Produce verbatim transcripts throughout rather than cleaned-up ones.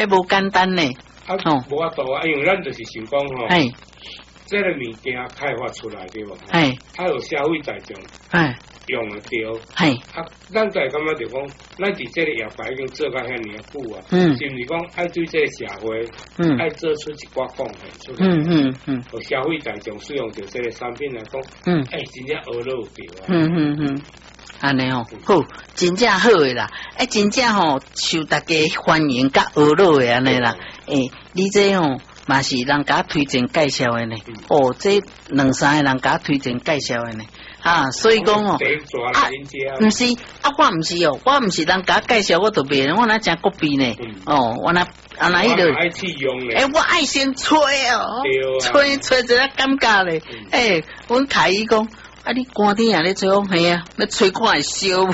还无简单呢。 啊，无法度啊，因为咱就是想讲吼， 哎， 这个物件开发出来对无？ 哎， 啊，有消费大众哎， 用得着。 哎， 啊，咱就会感觉就讲，咱伫这个业界已经做到遐尼久啊， 嗯， 是毋是讲爱对这个社会， 嗯， 爱做出一寡贡献出来？ 嗯嗯嗯， 互消费大众使用着这个产品来讲， 嗯， 哎，真正学了有着啊。 嗯嗯嗯。安尼哦，好，真正好诶啦，哎，真正吼受大家欢迎甲娱乐诶安尼啦，诶、欸，你这吼嘛是人家推荐介绍诶呢，嗯、哦，这两三个人家推荐介绍诶呢，啊，所以讲哦，啊，毋是，啊，我毋是哦，我毋是人家介绍我就卖，我哪真国币呢，嗯、哦，我哪啊哪迄个， 爱去用咧， 诶，我爱先吹哦，吹吹一下感觉咧，诶、嗯，阮凯伊讲。啊！你寒天啊，你吹风系啊，要吹看会烧无？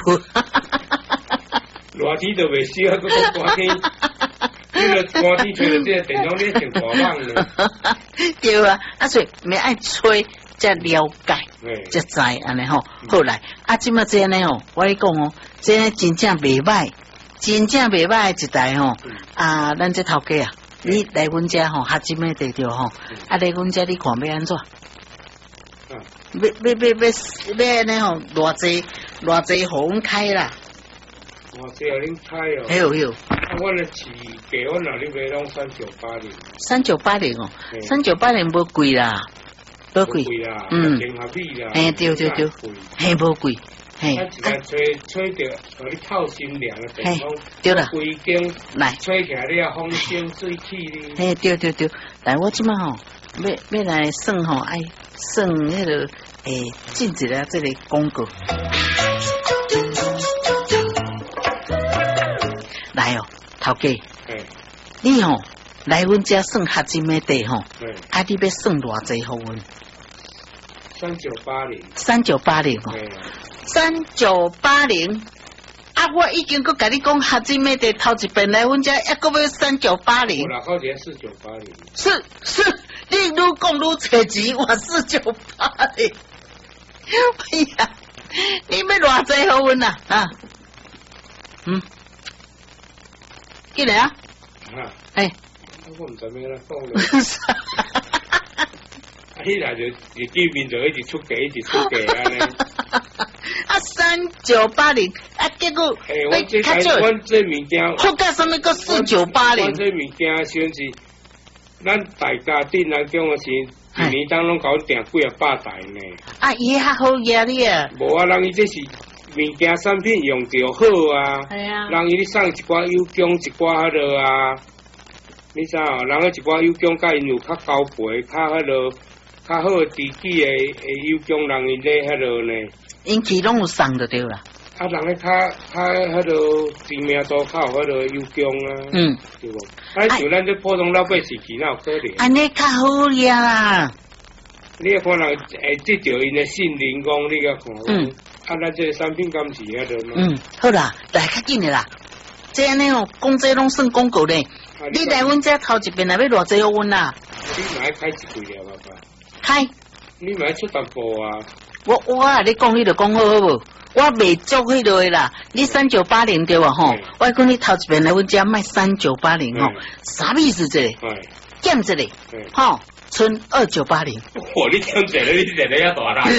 热天就袂烧，佮讲寒天，你个寒天吹到这个电风扇成大浪了。 对啊，啊所以咪爱吹，才了解，才知安尼吼。后来啊，即马这呢吼，我跟你讲哦，这真正袂歹，真正袂歹一台吼。啊，咱这头家啊，你来阮遮吼，哈即摆得着吼，啊来阮遮你看要安怎？要要要要要呢吼，偌济偌济互阮开啦， 偌济互恁开哦， 嘿有有。 啊，阮的市价阮那里卖拢三九八零， 三九八零哦，三九八零无贵啦，无贵啦， 嗯， 合理啦， 嘿对对对，嘿无贵，嘿， 啊一个吹吹着，互你透心凉的地方， 对啦， 规间来吹起来了风声水气哩， 嘿对对对，来我即马吼。要要来算吼，爱算迄个诶，进一个这个广告。来哦，头家，你吼来阮遮算合金的地吼，啊，你要算偌济互阮？ 三九八零， 三九八零哦，三九八零。啊！我已经佮甲你讲合金的地头一遍来阮遮，还佮要三九八零。 有啦，好些四九八零。 是是。你愈讲愈找钱，我四九八零。哎呀，你要偌济好阮啊？啊，嗯，进来啊！ 啊， 哎， 我唔知咩啦，讲了。啊，迄下就日见面就一直出价，一直出价安尼。 啊，三九八零，啊，结果， 哎，我这台阮这物件， 好干什么个四九八零？ 我这物件先是。咱大家顶来讲是一年当中搞订几啊百台呢。 啊，伊较好压你啊。 无啊，人伊这是物件产品用着好啊。系啊。人伊你送一寡有奖一寡迄落啊，你知哦？人个一寡有奖，甲因有较高培、较迄落、较好诶地基诶诶有奖，人伊咧迄落呢。 因其拢有送就对啦。 啊，人个较较迄落知名度较有迄落有奖啊。嗯。对无？啊，像咱这普通老百姓去哪有可能？ 安尼较好呀啦！ 你看人会得到因的信任，讲你个看，嗯，啊，咱这产品敢是迄落嘛？ 嗯，好啦，来较紧的啦。这样呢哦，讲这拢算广告咧。啊、你来阮遮头一遍来要偌济互阮啦？ 你买开一几了，爸爸？ 开。 你买出淡薄啊？ 我我啊，你讲你就讲好好无？我未做迄落的啦，你三九八零对吧？吼，我讲你头一遍来阮遮卖三九八零吼，啥意思这？减一个，吼，剩二九八零。 哦，你减一个，你真係一大啦！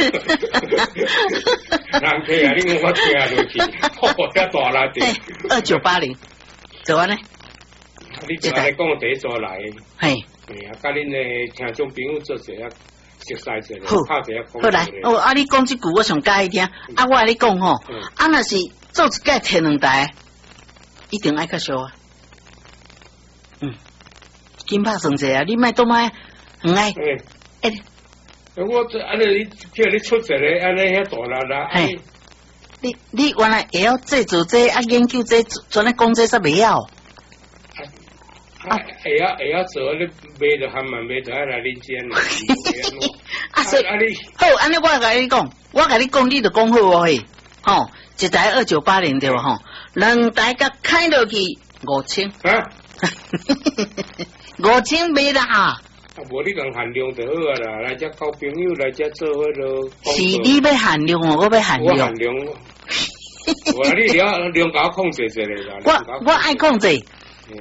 人客啊，你講我聽落去，哦，一大啦啲。 二九八零，做完呢？ 你就係講第一座來。 係。 係啊，甲恁誒聽眾朋友做一下。 好，好来，哦，啊，你讲这句我上介意听，啊，我跟你讲吼，啊，若是做一届摕两台，一定爱较俗啊，嗯，金拍算者啊，你莫多买，唔爱，诶， 我这安尼你叫你出一个安尼遐大力啦，哎， 你你原来会晓制作这啊研究这，全咧讲这煞袂晓。 啊，会晓会晓做，你卖着还蛮卖着爱来恁遮。 啊，所以啊你好，安尼我甲你讲，我甲你讲，你就讲好哦嘿，吼，一台二九八零对吧吼，两台甲开落去五千，啊，五千卖啦。啊， 无你讲限量就好啊啦，来遮交朋友来遮做迄落。 是你要限量哦，我要限量。 我限量。我你了量搞控制一下啦。 我我爱控制。